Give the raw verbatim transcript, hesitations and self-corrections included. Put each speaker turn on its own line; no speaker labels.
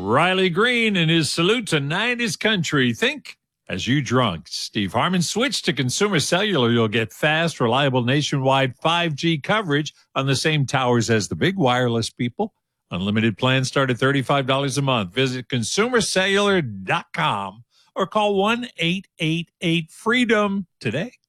Riley Green in his salute to nineties country. Think as you drunk. Steve Harmon. Switch to Consumer Cellular. You'll get fast, reliable nationwide five G coverage on the same towers as the big wireless people. Unlimited plans start at thirty-five dollars a month. Visit consumer cellular dot com or call one eight eight eight freedom today.